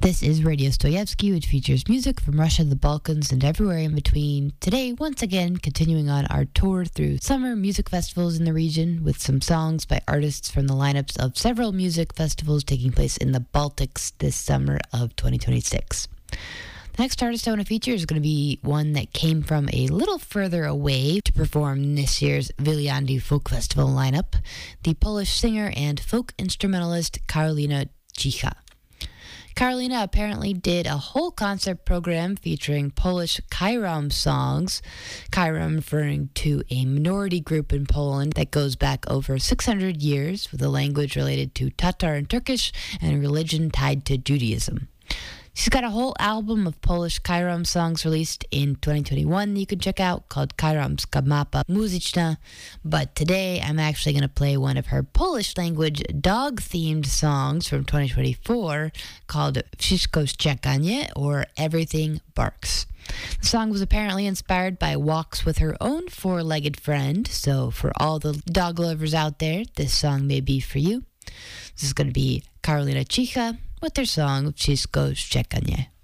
This is Radio Stoyevsky, which features music from Russia, the Balkans, and everywhere in between. Today, once again, continuing on our tour through summer music festivals in the region with some songs by artists from the lineups of several music festivals taking place in the Baltics this summer of 2026. The next artist I want to feature is going to be one that came from a little further away to perform this year's Viljandi Folk Festival lineup, the Polish singer and folk instrumentalist Karolina Cicha. Karolina apparently did a whole concert program featuring Polish Kairam songs, Kairam referring to a minority group in Poland that goes back over 600 years with a language related to Tatar and Turkish and a religion tied to Judaism. She's got a whole album of Polish Kairam songs released in 2021 that you can check out called Kairamska Mapa Muzyczna, but today I'm actually going to play one of her Polish language dog-themed songs from 2024 called Wszystko Szczekanie, or Everything Barks. The song was apparently inspired by walks with her own four-legged friend, so for all the dog lovers out there, this song may be for you. This is going to be Karolina Cicha with their song Wszystko Szczekanie.